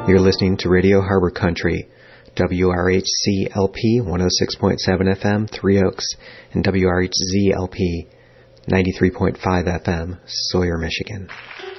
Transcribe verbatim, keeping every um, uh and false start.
You're listening to Radio Harbor Country, W R H C L P one oh six point seven F M, Three Oaks, and W R H Z L P ninety-three point five F M, Sawyer, Michigan.